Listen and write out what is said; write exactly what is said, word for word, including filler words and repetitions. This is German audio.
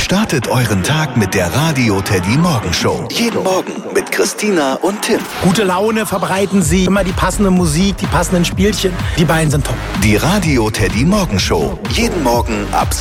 Startet euren Tag mit der Radio Teddy Morgen Show. Jeden Morgen mit Christina und Tim. Gute Laune verbreiten sie, immer die passende Musik, die passenden Spielchen. Die beiden sind top. Die Radio Teddy Morgen Show. Jeden Morgen ab